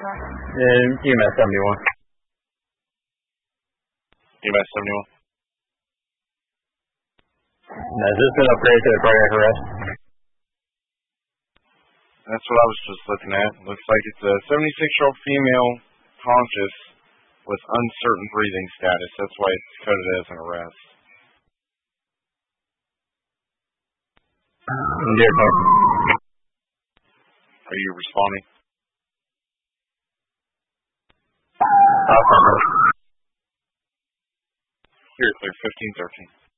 EMS 71. EMS 71. Now, has this been upgraded to a cardiac arrest? That's what I was just looking at. Looks like it's a 76-year-old female conscious with uncertain breathing status. That's why it's coded as an arrest. Dear Clark. Are you responding? Affirmative. Here, clear 1513.